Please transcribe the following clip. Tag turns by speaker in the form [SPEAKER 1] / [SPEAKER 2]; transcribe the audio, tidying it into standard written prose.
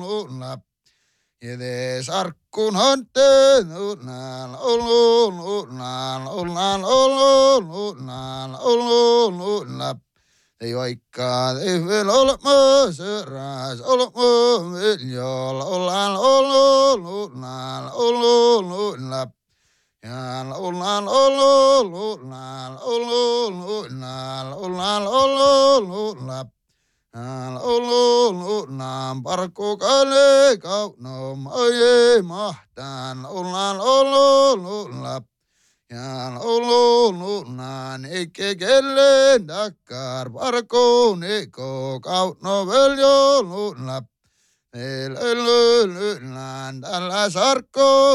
[SPEAKER 1] luunap. Jede sarkkun hanteen luunaan olun luunaan ollaan olun luunaan olun luunap. Ei vaikka ei vielä olemme seräs olemme viljolla ollaan olun luunaan olun luunap. Ja ollaan olun luunaan olun luunaan ollaan olun luunap. Ollaan parkku kale kaunom aie mahtaan ollaan ollaan ja ollaan eikä kellen takkar parkku neko kauno veljo ollaan tällä sarkko